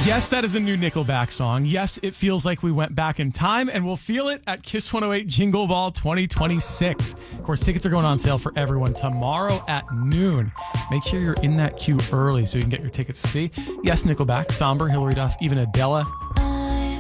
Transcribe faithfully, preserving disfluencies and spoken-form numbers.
Yes, that is a new Nickelback song. Yes, it feels like we went back in time, and we'll feel it at Kiss one oh eight Jingle Ball twenty twenty-six. Of course, tickets are going on sale for everyone tomorrow at noon. Make sure you're in that queue early so you can get your tickets to see. Yes, Nickelback, Somber, Hillary Duff, even Adele,